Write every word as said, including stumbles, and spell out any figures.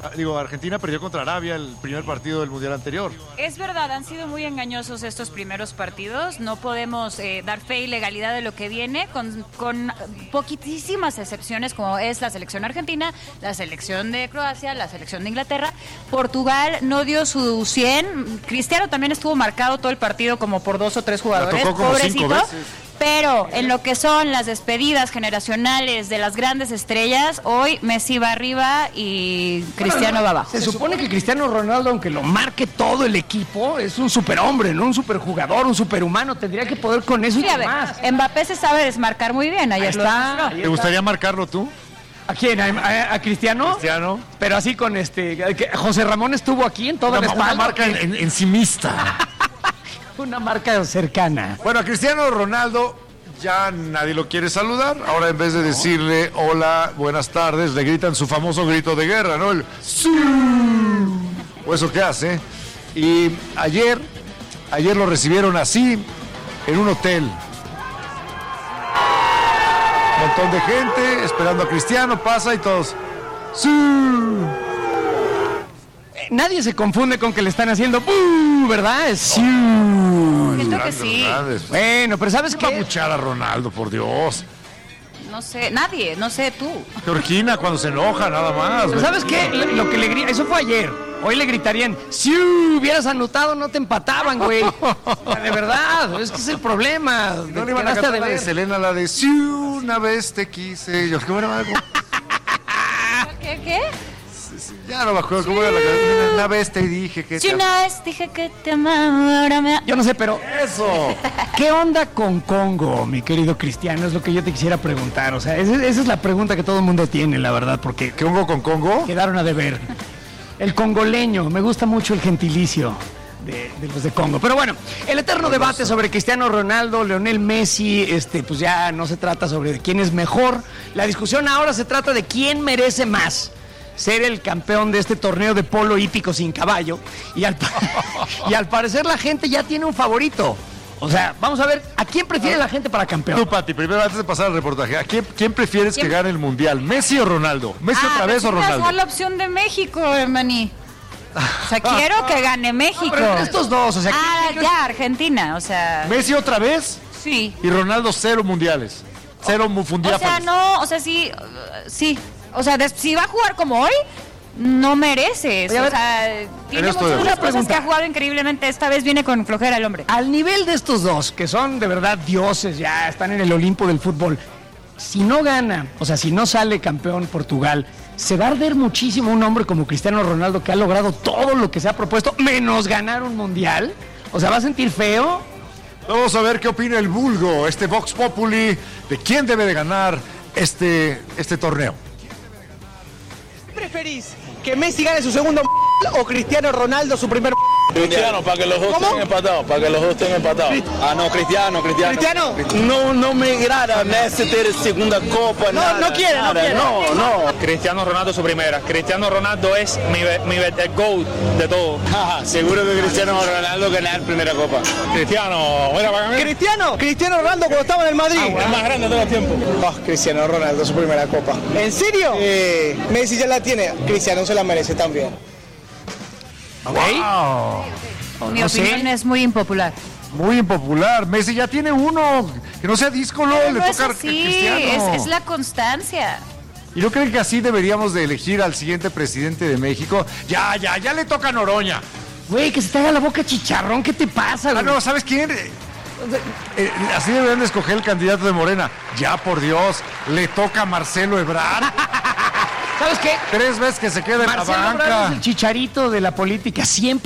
Digo, Argentina perdió contra Arabia el primer partido del Mundial anterior. Es verdad, han sido muy engañosos estos primeros partidos. No podemos eh, dar fe y legalidad de lo que viene, con, con poquitísimas excepciones, como es la selección argentina, la selección de Croacia, la selección de Inglaterra. Portugal no dio su cien. Cristiano también estuvo marcado todo el partido como por dos o tres jugadores. La tocó como cinco veces. Pero en lo que son las despedidas generacionales de las grandes estrellas, hoy Messi va arriba y Cristiano va abajo. Se supone que Cristiano Ronaldo, aunque lo marque todo el equipo, es un superhombre, ¿no? Un superjugador, un superhumano. Tendría que poder con eso sí, y a ver, más. Mbappé se sabe desmarcar muy bien. Ayer está. lo ¿Te gustaría marcarlo tú? ¿A quién? ¿A, a, a Cristiano? Cristiano. Pero así con este... Que José Ramón estuvo aquí en toda una, la espalda. Una marca en, en, encimista. Una marca cercana. Bueno, a Cristiano Ronaldo ya nadie lo quiere saludar. Ahora en vez de decirle hola, buenas tardes, le gritan su famoso grito de guerra, ¿no? El ¡sí! O eso que hace. Y ayer, ayer lo recibieron así, en un hotel. Un montón de gente esperando a Cristiano, pasa y todos ¡sí! Nadie se confunde con que le están haciendo ¡bú! ¿Verdad? Es ¡sí! Siento que sí. Bueno, pero ¿sabes qué? qué? Va a buchar a Ronaldo, por Dios. No sé, nadie, no sé tú. Georgina cuando se enoja, nada más. Pero ¿sabes qué? Lo que le grita, eso fue ayer. Hoy le gritarían, si hubieras anotado no te empataban, güey. De verdad, es que es el problema. No le iban a cantar la de Selena, la de si una vez te quise. Yo, ¿qué bueno, algo? ¿Qué, qué? Ya no me acuerdo cómo era la canción. Una vez te dije que si te... una vez dije que te amaba, ahora me... Yo no sé, pero... ¡Eso! ¿Qué onda con Congo, mi querido Cristiano? Es lo que yo te quisiera preguntar. O sea, esa, esa es la pregunta que todo el mundo tiene, la verdad, porque... ¿Qué hongo con Congo? Quedaron a deber. El congoleño, me gusta mucho el gentilicio de, de los de Congo. Pero bueno, el eterno debate sobre Cristiano Ronaldo, Lionel Messi, este, pues ya no se trata sobre quién es mejor. La discusión ahora se trata de quién merece más ser el campeón de este torneo de polo hípico sin caballo. Y al, y al parecer la gente ya tiene un favorito. O sea, vamos a ver, ¿a quién prefiere la gente para campeón? Tú, Pati, primero antes de pasar al reportaje, ¿a quién, quién prefieres ¿Quién? que gane el Mundial? ¿Messi o Ronaldo? ¿Messi ah, otra vez o Ronaldo? Ah, la opción de México, hermaní. O sea, quiero que gane México. No, pero estos dos, o sea... Ah, ¿quién, ya, Argentina, o sea... ¿Messi otra vez? Sí. Y Ronaldo cero mundiales. Cero mundiales. O sea, no, o sea, sí, uh, sí. O sea, de, si va a jugar como hoy... No mereces, Oye, o sea, tiene muchas cosas que ha jugado increíblemente, esta vez viene con flojera el hombre. Al nivel de estos dos, que son de verdad dioses, ya están en el Olimpo del fútbol, si no gana, o sea, si no sale campeón Portugal, se va a arder muchísimo un hombre como Cristiano Ronaldo que ha logrado todo lo que se ha propuesto, menos ganar un mundial. O sea, ¿va a sentir feo? Vamos a ver qué opina el vulgo, este Vox Populi, de quién debe de ganar este, este torneo. ¿Preferís que Messi gane su segundo o Cristiano Ronaldo su primer? Cristiano, para que los dos estén empatados, para que los dos estén empatados. Ah, no, Cristiano, Cristiano. ¿Cristiano? No, no me agrada Messi tener segunda copa, no, nada. No quiere, nada, no quiere. No, no. Cristiano Ronaldo su primera. Cristiano Ronaldo es mi, mi el GOAT de todo. Ajá, seguro que Cristiano Ronaldo ganar primera copa. Cristiano, mira para mí. Cristiano, Cristiano Ronaldo cuando estaba en el Madrid. Ah, bueno. El más grande de todo el tiempo. Oh, Cristiano Ronaldo su primera copa. ¿En serio? Eh, Messi ya la tiene, Cristiano se la merece también. Okay. Wow. Mi no opinión sé. es muy impopular. Muy impopular. Messi ya tiene uno. Que no sea díscolo, le no toca es así, a Cristiano. Es, es la constancia. ¿Y no creen que así deberíamos de elegir al siguiente presidente de México? Ya, ya, ya le toca a Noroña. Güey, que se te haga la boca chicharrón. ¿Qué te pasa, güey? Ah, no, ¿sabes quién? Eh, así deberían de escoger el candidato de Morena. Ya, por Dios, le toca a Marcelo Ebrard. ¿Sabes qué? Tres veces que se queda en Marcelo la banca. Ebrard es el chicharito de la política, siempre.